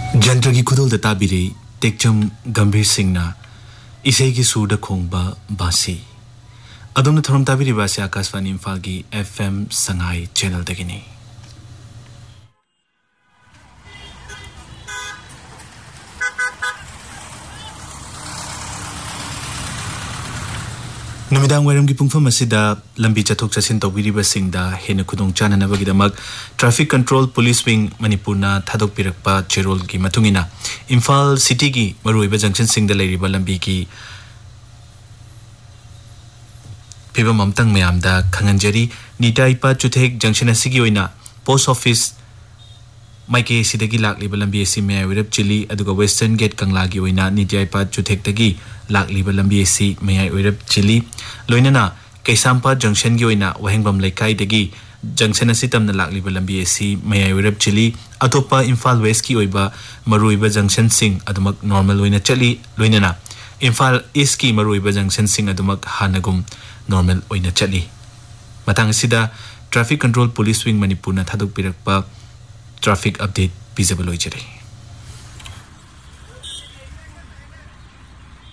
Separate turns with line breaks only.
जंत्र की खुदोल ताबिरे तेक्चम गंभीर सिंह इसे की सूड खोंबा बासी अदम थरम ताबिरी बासी आकाशवाणी इम्फाल की FM संघाई चैनल तकिनी नुमिदांग वैरम की पुंगफम असिदा लंबी चथोक चसिन तौबिरिबा सिंगदा हेन खुदोंग चाननबगिदमक ट्रैफिक कंट्रोल पुलिस विंग मणिपुरना थादोक पिरकपा चेरोल की मतुंगिना इम्फाल सिटी की मरुइबा जंक्शन सिंगदा लेरिबा लंबी की फिबम अमतंग मयामदा खंगंजरी नीटाइपा चुथेक जंक्शन असिगी ओइना पोस्ट ऑफिस माइके सिदगी लाकलिबा लंबी एसी में विरप चिली अदुगा वेस्टर्न गेट कंगलागी ओइना नीटाइपा चुथेकतगी लाकलिबा लंबी एसी मयाई विरप चिली लोइनना कैसामपा जंक्शन की ओइना वहेंगबम लेकाइदगी जंक्शन असि तमना लाकलिबा लंबी एसी मयाई विरप चिली अतोपा इम्फाल वेस्ट की ओइबा मरुइबा जंक्शन सिंग अदुमक नॉर्मल ओइना चली लोइनना इम्फाल ईस्ट की मरुइबा जंक्शन सिंग अदुमक हानगुम नॉर्मल ओइना चली मतंग सिदा traffic control police wing मणिपुरना थादोक पिरकपा traffic update पीजबल होइजरे।